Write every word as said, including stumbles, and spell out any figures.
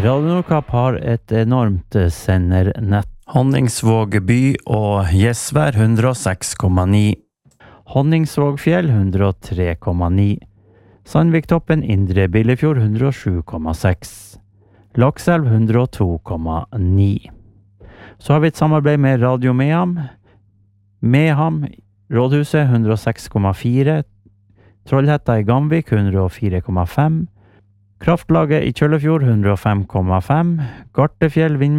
Radio Nordkapp har et enormt sendernett. Honningsvåg by og Gjesvær hundre og seks komma ni. Honningsvågfjell hundre og tre komma ni. Sandviktoppen Indre Billefjord hundre og sju komma seks. Lakselv hundre og to komma ni. Så har vi et samarbeid med Radio Meham. Meham, Rådhuset hundre og seks komma fire. Trollhetta i Gamvik hundre og fire komma fem. Kraftlaget i Kjøllefjord hundre og fem komma fem. Gartefjell